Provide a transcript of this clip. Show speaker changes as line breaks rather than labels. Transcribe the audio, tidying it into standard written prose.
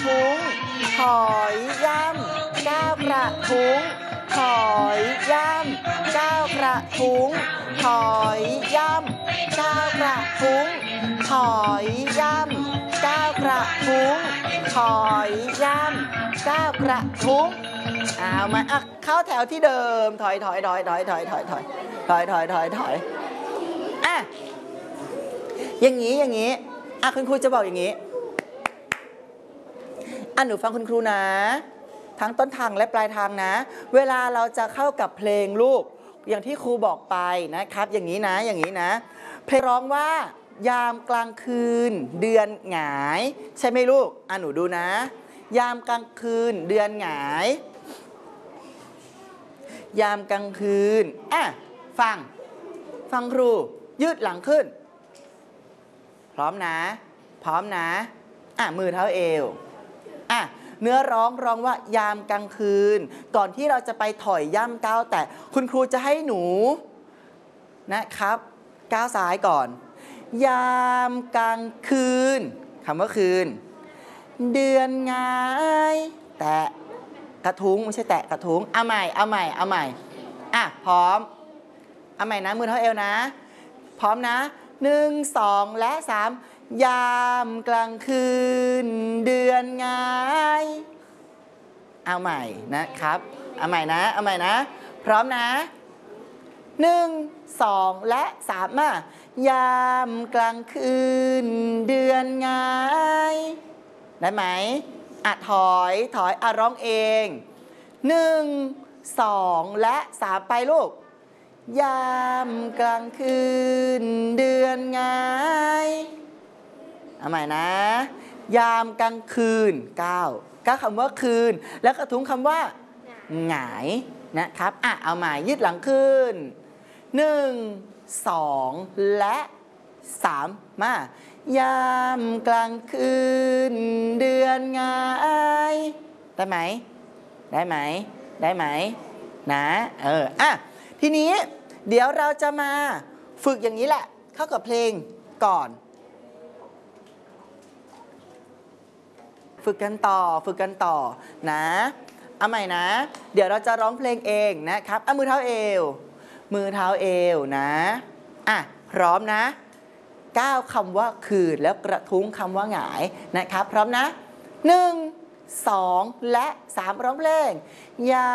ทุ้งถอยย่ำก้าวกระทุ้งถอยย่ำก้าวกระทุ้งถอยย่ำก้าวกระทุ้งถอยย่ำก้าวกระทุ้งถอยย่ำก้าวกระทุ้งเอามาเข้าแถวที่เดิมถอยอ่ะอย่างนี้คุณครูจะบอกอย่างนี้หนูฟังคุณครูนะทั้งต้นทางและปลายทางนะเวลาเราจะเข้ากับเพลงลูกอย่างที่ครูบอกไปนะครับอย่างนี้นะเพลงร้องว่ายามกลางคืนเดือนหงายใช่ไหมลูกหนูดูนะยามกลางคืนเดือนหงายยามกลางคืนฟังครูยืดหลังขึ้นพร้อมนะมือเท้าเอวเนื้อร้องว่ายามกลางคืนก่อนที่เราจะไปถอยย่ำก้าวแต่คุณครูจะให้หนูนะครับก้าวซ้ายก่อนยามกลางคืนคำว่าคืนเดือนหงายแตะกระทุ้งไม่ใช่แตะกระทุ้งเอาใหม่พร้อมเอาใหม่นะมือเท้าเอวนะพร้อมนะ1 2และ3ยามกลางคืนเดือนหงายเอาใหม่นะครับเอาใหม่นะพร้อมนะ1 2และ3ยามกลางคืนเดือนหงายได้ไหมถอยร้องเอง1 2และ3ไปลูกยามกลางคืนเดือนหงายเอาใหม่นะยามกลางคืนก้าวคำว่าคืนแล้วกระทุ้งคำว่าหงายนะครับเอาใหม่ยืดหลังขึ้น1 2และ3มายามกลางคืนเดือนหงายได้ไหมนะทีนี้เดี๋ยวเราจะมาฝึกอย่างนี้แหละเข้ากับเพลงก่อนฝึกกันต่อนะเอาใหม่นะเดี๋ยวเราจะร้องเพลงเองนะครับมือเท้าเอวนะพร้อมนะก้าวคำว่าคืนแล้วกระทุ้งคำว่าหงายนะครับพร้อมนะ1 2และ3ร้องเพลง